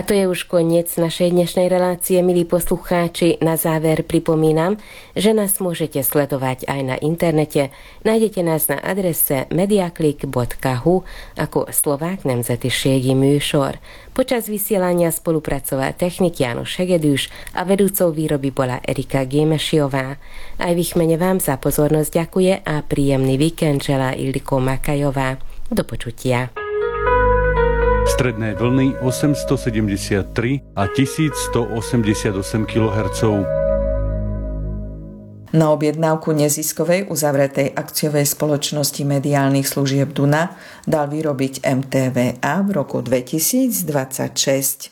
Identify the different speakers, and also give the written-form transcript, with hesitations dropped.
Speaker 1: A to je už koniec našej dnešnej relácie, milí poslucháči. Na záver pripomínam, že nás môžete sledovať aj na internete. Nájdete nás na adrese mediaclick.hu ako Slovák nemzetiségi műsor. Počas vysielania spolupracoval technik János Hegedűs a vedúcou výroby bola Erika Gémesiová. Aj v ich mene vám za pozornosť ďakuje a príjemný víkend želá Ildiko Makajová. Do počutia.
Speaker 2: Stredné vlny 873 a 1188 kHz.
Speaker 3: Na objednávku neziskovej uzavretej akciovej spoločnosti mediálnych služieb Duna dal vyrobiť MTVA v roku 2026.